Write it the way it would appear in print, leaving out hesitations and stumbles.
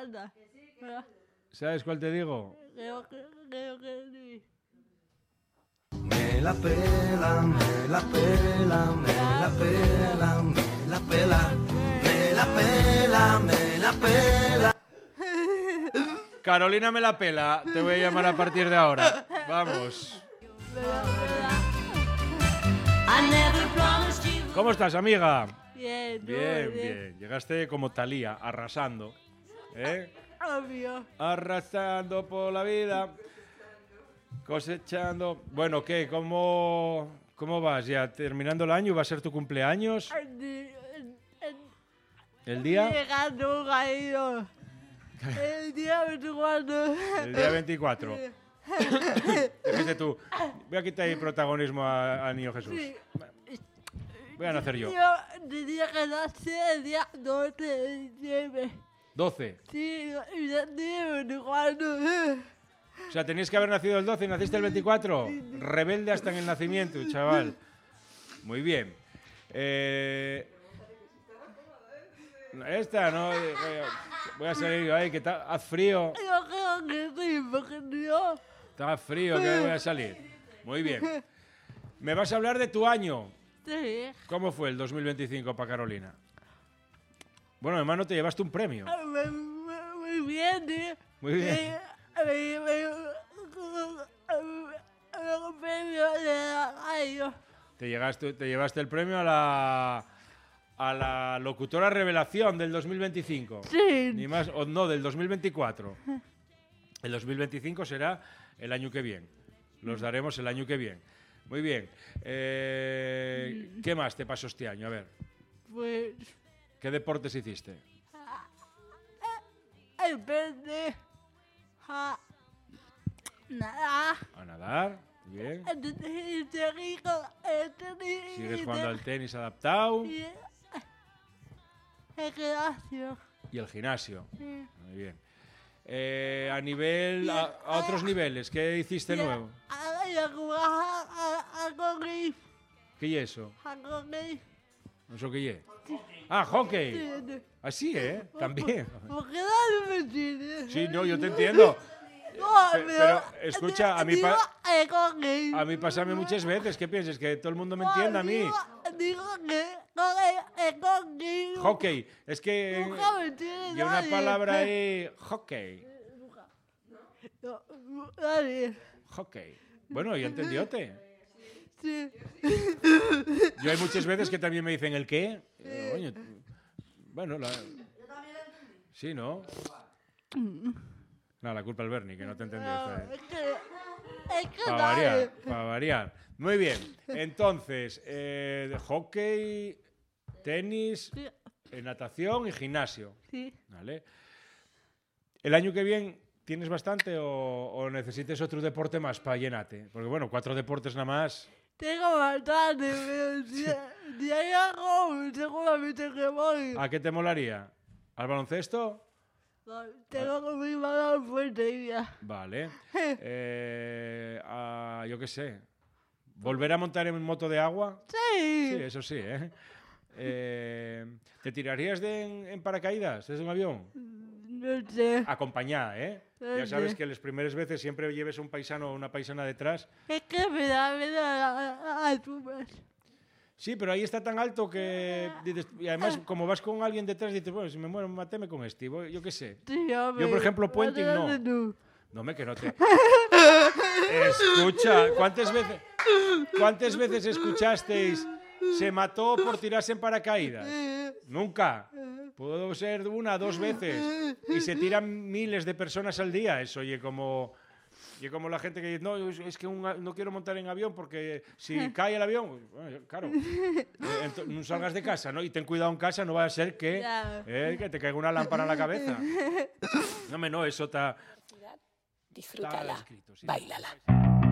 encanta. ¿Sabes cuál te digo? Creo que sí. Me la pela, me la pela, me la pela, me la pela, me la pela, me la pela. Carolina me la pela, te voy a llamar a partir de ahora. Vamos. ¿Cómo estás, amiga? Bien, Bien, bien. Llegaste como Thalía, arrasando. ¿Eh? Obvio. Arrasando por la vida, cosechando. Bueno, ¿qué? ¿Cómo vas? ¿Ya terminando el año? ¿Va a ser tu cumpleaños? ¿El día? Llegando, caído. El día 24. El día 24. Fíjate tú. Voy a quitar el protagonismo a Niño Jesús. Sí. Voy a nacer yo. Yo tenía que nacer el día 12 de diciembre. 12. Sí, y el día 24. O sea, tenías que haber nacido el 12 y naciste el 24. Rebelde hasta en el nacimiento, chaval. Muy bien. Esta, ¿no? Voy a salir yo ahí, que haz frío. Yo creo que sí, porque yo... Está frío, que voy a salir. Muy bien. Me vas a hablar de tu año. Sí. ¿Cómo fue el 2025 para Carolina? Bueno, hermano, te llevaste un premio. Muy bien, tío. Muy bien. Un premio de la radio. Te llevaste el premio a la locutora revelación del 2025. Sí. Ni más, o no, del 2024. El 2025 será el año que viene. Los daremos el año que viene. Muy bien. ¿Qué más te pasó este año? A ver. Pues... ¿Qué deportes hiciste? Empecé a nadar. A nadar. Bien. Sigues jugando al tenis adaptado. Y el gimnasio. Y el gimnasio. Sí. Muy bien. A otros niveles, ¿qué hiciste nuevo? Y a jugar a correr. ¿Qué es eso? A correr. ¿Eso qué es? Ah, hockey. Sí. Así, ¿eh? También. ¿Por qué no me entiendes? Sí, no, yo te entiendo. No, Pero, escucha, a mí correr. pásame muchas veces. ¿Qué piensas? Que todo el mundo me entienda a mí. Digo que correr. Hockey. Es que Nunca me entiende y una nadie. palabra ahí, hockey. No, nadie. Hockey. Bueno, ya entendiote. Sí. Yo hay muchas veces que también me dicen el qué. Coño, bueno, sí, ¿no? No, la culpa al Bernie, que no te entendió. No, es que Para nadie. variar, para variar. Muy bien. Entonces, hockey, tenis, Sí. natación y gimnasio. Sí. ¿Vale? ¿El año que viene tienes bastante o necesites otro deporte más para llenarte? Porque bueno, 4 deportes nada más. Tengo bastante, pero si hay algo, seguramente que voy. ¿A qué te molaría? ¿Al baloncesto? No, tengo que mi mano fuerte ya. Vale. Yo qué sé. ¿Volver a montar en moto de agua? Sí. Sí, eso sí, ¿eh? ¿Te tirarías en paracaídas desde un avión? No sé. Acompañada, ¿eh? Ya sabes que las primeras veces siempre lleves un paisano o una paisana detrás. Es que me da alturas. Sí, pero ahí está tan alto que... dices, y además, como vas con alguien detrás, dices, bueno, si me muero, máteme con este. Yo qué sé. Sí, Yo, por ejemplo, puenting no. No. No, me que no te... Escucha, ¿cuántas veces escuchasteis se mató por tirarse en paracaídas? Nunca. Puedo ser 1 o 2 veces. Y se tiran miles de personas al día. Eso, oye, como la gente que dice, no, es que no quiero montar en avión porque si cae el avión, bueno, claro, no salgas de casa, ¿no? Y ten cuidado en casa, no vaya a ser que te caiga una lámpara en la cabeza. No, eso está... Disfrútala, escrito, sí. báilala.